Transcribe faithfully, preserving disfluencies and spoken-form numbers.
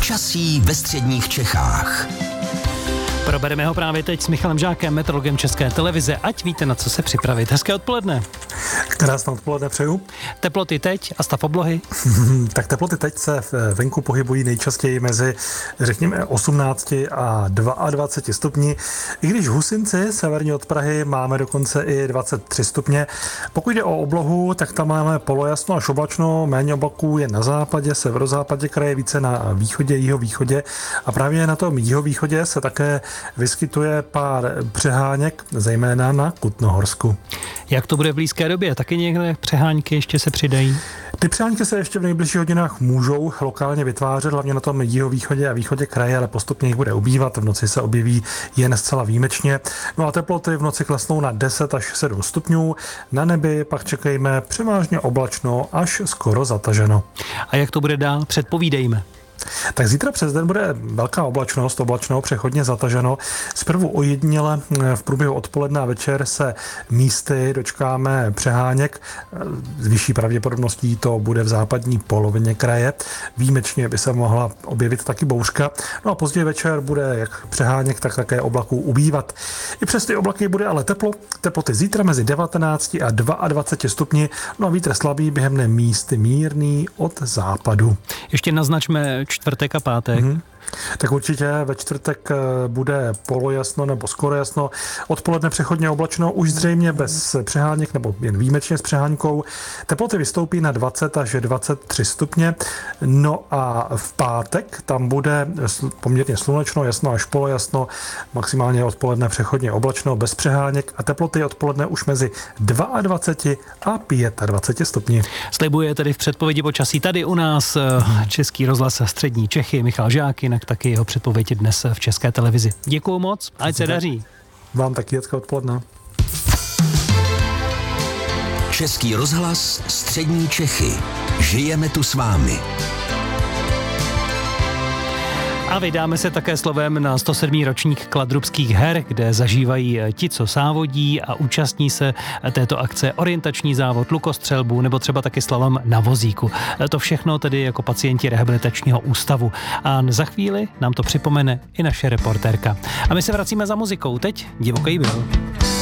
Počasí ve středních Čechách. Probereme ho právě teď s Michalem Žákem, meteorologem České televize. Ať víte, na co se připravit. Hezké odpoledne. Krásné odpoledne přeju. Teploty teď a stav oblohy? Tak teploty teď se venku pohybují nejčastěji mezi, řekněme, osmnácti a dvaceti dvěma stupni. I když v Husinci, severně od Prahy, máme dokonce i dvacet tři stupně. Pokud jde o oblohu, tak tam máme polojasno až oblačno, méně oblaků je na západě, severozápadě kraje, více na východě, jihovýchodě. A právě na tom jihovýchodě se také vyskytuje pár přeháněk, zejména na Kutnohorsku. Jak to bude v blízké době? Taky někde přehánky ještě se přidají? Ty přehánky se ještě v nejbližších hodinách můžou lokálně vytvářet, hlavně na tom jihovýchodě a východě kraje, ale postupně jich bude ubývat. V noci se objeví jen zcela výjimečně. No a teploty v noci klesnou na deset až sedm stupňů. Na nebi pak čekejme převážně oblačno až skoro zataženo. A jak to bude dál? Předpovídejme. Tak zítra přes den bude velká oblačnost, oblačno, přechodně zataženo. Zprvu ojediněle v průběhu odpoledne a večer se místy dočkáme přeháněk. S vyšší pravděpodobností to bude v západní polovině kraje. Výjimečně by se mohla objevit taky bouřka. No a později večer bude jak přeháněk, tak také oblaků ubývat. I přes ty oblaky bude ale teplo. Teploty zítra mezi devatenácti a dvaceti dvěma stupni. No a vítr slabý, během dne místy mírný od západu. Ještě naznačme čtvrtek a pátek. Mm-hmm. Tak určitě ve čtvrtek bude polojasno nebo skoro jasno. Odpoledne přechodně oblačno, už zřejmě bez přeháněk nebo jen výjimečně s přehánkou. Teploty vystoupí na dvacet až dvacet tři stupně. No a v pátek tam bude poměrně slunečno, jasno až polojasno, maximálně odpoledne přechodně oblačno bez přeháněk a teploty odpoledne už mezi dvaceti dvěma a dvaceti pěti stupni. Slibuje tedy v předpovědi počasí tady u nás Český rozhlas střední Čechy Michal Žák, jinak taky jeho předpovědi dnes v České televizi. Děkuju moc, ať se daří. Vám taky hezké odpoledne. Český rozhlas střední Čechy. Žijeme tu s vámi. A vydáme se také slovem na sto sedmý ročník Kladrubských her, kde zažívají ti, co závodí a účastní se této akce orientační závod, lukostřelbu nebo třeba taky slalom na vozíku. To všechno tedy jako pacienti rehabilitačního ústavu. A za chvíli nám to připomene i naše reportérka. A my se vracíme za muzikou. Teď Divoký Bill.